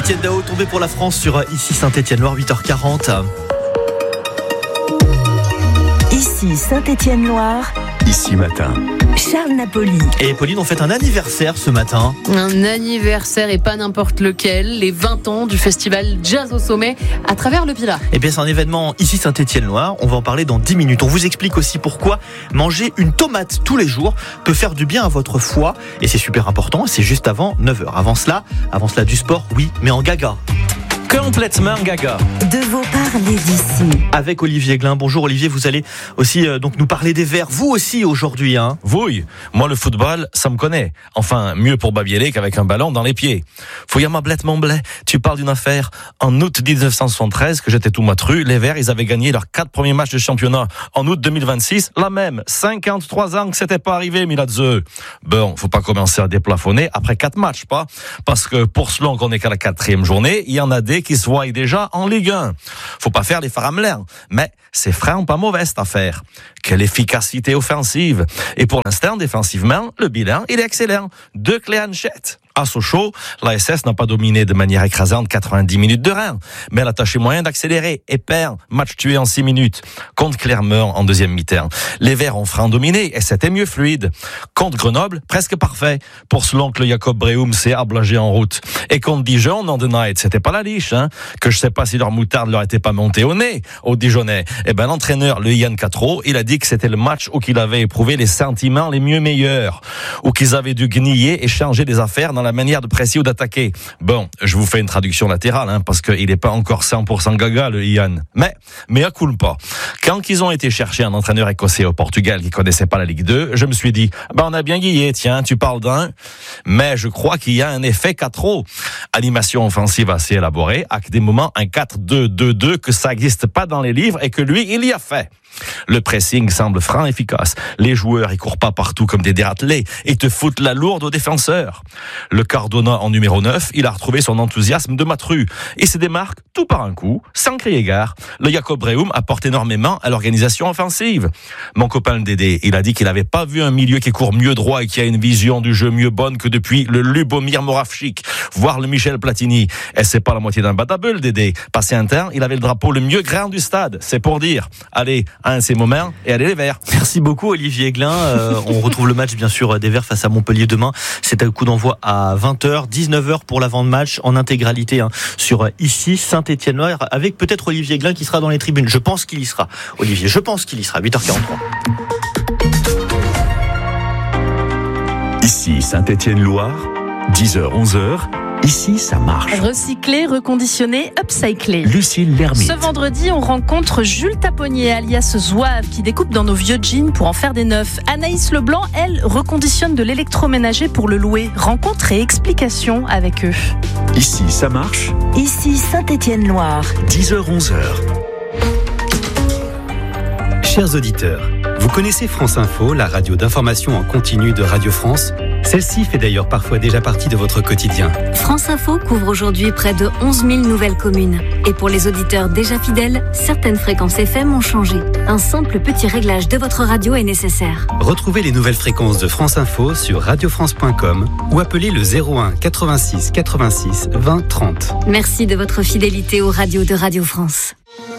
Etienne Dao tombé pour la France sur Ici Saint-Étienne-Loire, 8h40. Ici Saint-Étienne-Loire. Ici matin. Charles Napoli. Et Pauline, on fête un anniversaire ce matin. Un anniversaire et pas n'importe lequel, les 20 ans du festival Jazz au sommet à travers le Pilat. Eh bien, c'est un événement ici Saint-Étienne-Loire. On va en parler dans 10 minutes. On vous explique aussi pourquoi manger une tomate tous les jours peut faire du bien à votre foie. Et c'est super important. C'est juste avant 9h. Avant cela du sport, oui, mais en gaga. Complètement gaga. De vos parler d'ici. Avec Olivier Glin. Bonjour Olivier, vous allez aussi donc nous parler des Verts. Vous aussi aujourd'hui, hein. Oui, moi le football, ça me connaît. Enfin, mieux pour babieler qu'avec un ballon dans les pieds. Faut y avoir ma blette mon blé. Tu parles d'une affaire en août 1973 que j'étais tout matru. Les Verts, ils avaient gagné leurs 4 premiers matchs de championnat. En août 2026, la même. 53 ans que c'était pas arrivé, Miladze. Bon, faut pas commencer à déplafonner après 4 matchs, pas. Parce que pour selon qu'on est qu'à la 4e journée, il y en a des qui se voient déjà en Ligue 1. Faut pas faire les faramelins. Mais c'est vraiment pas mauvais cette affaire. Quelle efficacité offensive. Et pour l'instant, défensivement, le bilan, il est excellent. 2 clés en chette. À Sochaux, la SS n'a pas dominé de manière écrasante 90 minutes de Reims, mais elle a tâché moyen d'accélérer et perd. Match tué en 6 minutes. Contre Clermont en deuxième mi-temps. Les Verts ont franc dominé et c'était mieux fluide. Contre Grenoble, presque parfait. Pour ce l'oncle Jacob Breum s'est ablagé en route. Et contre Dijon, non de night, c'était pas la liche, hein. Que je sais pas si leur moutarde leur était pas montée au nez, aux Dijonnais. Eh ben, l'entraîneur, le Yann Catro, il a dit que c'était le match où qu'il avait éprouvé les sentiments les mieux meilleurs. Où qu'ils avaient dû gniller et changer des affaires dans la manière de presser ou d'attaquer. Bon, je vous fais une traduction latérale, hein, parce qu'il est pas encore 100% gaga, le Yann. Mais à culpa. Quand ils ont été chercher un entraîneur écossais au Portugal qui connaissait pas la Ligue 2, je me suis dit, on a bien guillé, tiens, tu parles d'un. Mais je crois qu'il y a un effet Catro. Animation offensive assez élaborée, avec des moments un 4-2-2-2 que ça n'existe pas dans les livres et que lui, il y a fait. Le pressing semble franc et efficace. Les joueurs, ils courent pas partout comme des dératelés et te foutent la lourde aux défenseurs. Le Cardona en numéro 9, il a retrouvé son enthousiasme de matru et se démarque tout par un coup, sans crier gare. Le Jacob Breum apporte énormément à l'organisation offensive. Mon copain le Dédé, il a dit qu'il avait pas vu un milieu qui court mieux droit et qui a une vision du jeu mieux bonne que depuis le Lubomir Moravchik, voire le Michel Platini. Et c'est pas la moitié d'un badable, Dédé. Passé un temps, il avait le drapeau le mieux grand du stade. C'est pour dire. Allez, un de ces moments et allez les Verts. Merci beaucoup Olivier Glin. On retrouve le match bien sûr des Verts face à Montpellier demain. C'est un coup d'envoi à 20h, 19h pour l'avant-match en intégralité sur Ici Saint-Étienne-Loire avec peut-être Olivier Glin qui sera dans les tribunes. Je pense qu'il y sera. Olivier, je pense qu'il y sera. 8h43. Ici Saint-Étienne-Loire, 10h, 11h. Ici, ça marche. Recycler, reconditionner, upcycler. Lucille Lermite. Ce vendredi, on rencontre Jules Taponnier, alias Zouave, qui découpe dans nos vieux jeans pour en faire des neufs. Anaïs Leblanc, elle, reconditionne de l'électroménager pour le louer. Rencontre et explication avec eux. Ici, ça marche. Ici Saint-Étienne-Loire. 10h, 11h. Chers auditeurs, vous connaissez France Info, la radio d'information en continu de Radio France ? Celle-ci fait d'ailleurs parfois déjà partie de votre quotidien. France Info couvre aujourd'hui près de 11 000 nouvelles communes. Et pour les auditeurs déjà fidèles, certaines fréquences FM ont changé. Un simple petit réglage de votre radio est nécessaire. Retrouvez les nouvelles fréquences de France Info sur radiofrance.com ou appelez le 01 86 86 20 30. Merci de votre fidélité aux radios de Radio France.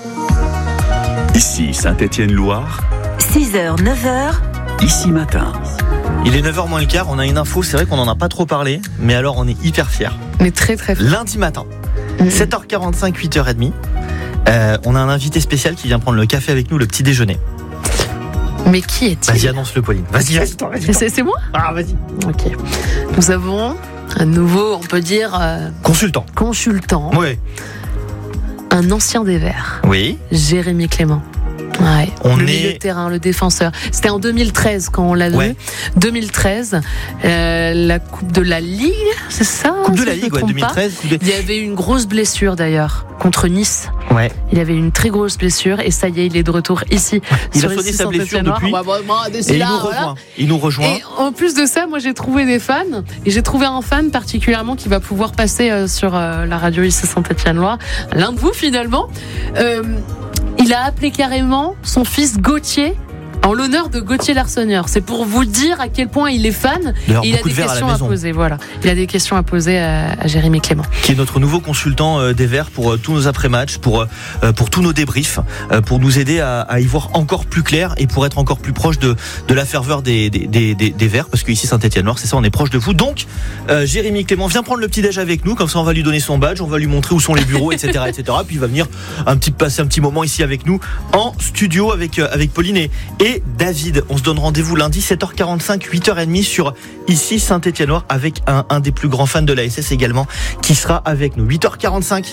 Ici Saint-Étienne-Loire. 6h, 9h. Ici matin. Il est 9h moins le quart, on a une info, c'est vrai qu'on n'en a pas trop parlé, mais alors on est hyper fiers. Mais très très fort. Lundi matin, 7h45, 8h30, on a un invité spécial qui vient prendre le café avec nous, le petit déjeuner. Mais qui est-il ? Vas-y, annonce-le Pauline. Vas-y. C'est moi ? Ah, vas-y. Ok. Nous avons un nouveau, on peut dire... Consultant. Oui. Un ancien des Verts. Oui. Jérémy Clément. Ouais, le milieu de terrain, le défenseur. C'était en 2013 quand on l'a vu. 2013, la Coupe de la Ligue, c'est ça ? Coupe de la Ligue, 2013. Il y avait une grosse blessure d'ailleurs contre Nice. Ouais. Il avait une très grosse blessure et ça y est, il est de retour ici. Il a soigné sa blessure depuis. Et il nous rejoint. Et en plus de ça, moi j'ai trouvé des fans et j'ai trouvé un fan particulièrement qui va pouvoir passer sur la radio ici Saint-Étienne-Loire. L'un de vous finalement. Il a appelé carrément son fils Gauthier En l'honneur de Gauthier Larsonneur. C'est pour vous dire à quel point il est fan. D'ailleurs, Il a beaucoup des de verres à la questions à maison. poser. Voilà. Il a des questions à poser à Jérémy Clément. Qui est notre nouveau consultant des Verts pour tous nos après-matchs, pour tous nos débriefs, pour nous aider à y voir encore plus clair et pour être encore plus proche de la ferveur des Verts, parce qu'ici Saint-Étienne-Noir, c'est ça, on est proche de vous. Donc, Jérémy Clément vient prendre le petit-déj avec nous, comme ça on va lui donner son badge, on va lui montrer où sont les bureaux, etc., etc. Puis il va venir passer un petit moment ici avec nous en studio avec Pauline et David. On se donne rendez-vous lundi 7h45, 8h30 sur ici Saint-Étienne-Noir avec un des plus grands fans de l'ASS également qui sera avec nous. 8h45.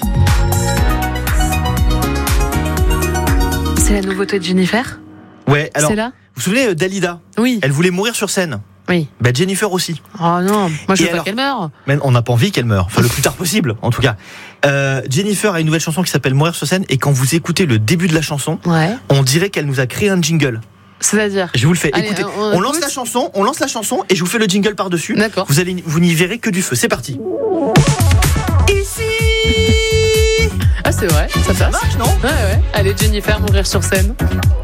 C'est la nouveauté de Jennifer ? Ouais, alors, C'est là ? vous vous souvenez d'Alida ? Oui. Elle voulait mourir sur scène. Oui. Bah Jennifer aussi. Oh non, moi je Et veux alors pas qu'elle meure. Mais on n'a pas envie qu'elle meure. Enfin, le plus tard possible, en tout cas. Jennifer a une nouvelle chanson qui s'appelle Mourir sur scène. Et quand vous écoutez le début de la chanson, Ouais. on dirait qu'elle nous a créé un jingle. C'est-à-dire ? Je vous le fais. Allez, Écoutez, on lance la chanson et je vous fais le jingle par-dessus. D'accord. Vous n'y verrez que du feu. C'est parti. Ah c'est vrai, ça passe. Ça marche, non ? Ouais. Allez Jennifer, mourir sur scène.